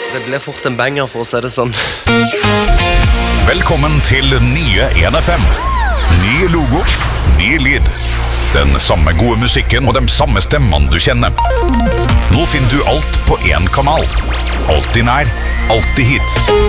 Det ble fort en banger, for å si det sånn. Velkommen til nye 1FM. Ny logo, ny lyd. Den samme gode musikken og de samme stemmene du kjenner. Nå finner du alt på en kanal. Alltid nær, alltid hits.